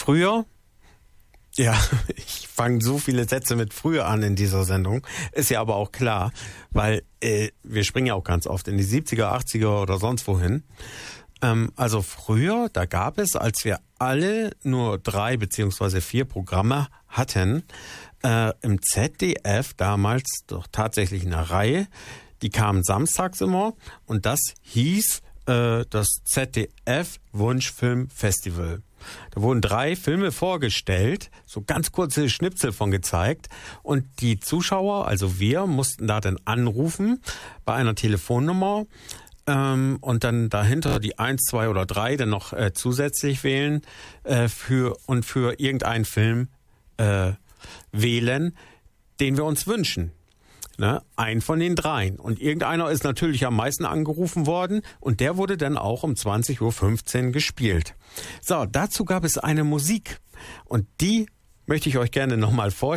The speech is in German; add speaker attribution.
Speaker 1: Früher, ja, ich fange so viele Sätze mit früher an in dieser Sendung, ist ja aber auch klar, weil wir springen ja auch ganz oft in die 70er, 80er oder sonst wohin. Also früher, da gab es, als wir alle nur 3 beziehungsweise 4 Programme hatten, im ZDF damals doch tatsächlich eine Reihe, die kamen samstags immer und das hieß das ZDF Wunschfilm Festival. Da wurden 3 Filme vorgestellt, so ganz kurze Schnipsel von gezeigt und die Zuschauer, also wir, mussten da dann anrufen bei einer Telefonnummer und dann dahinter die 1, 2 oder 3 dann noch zusätzlich wählen für irgendeinen Film wählen, den wir uns wünschen. Ne? Ein von den 3. Und irgendeiner ist natürlich am meisten angerufen worden und der wurde dann auch um 20.15 Uhr gespielt. So, dazu gab es eine Musik und die möchte ich euch gerne nochmal vorstellen.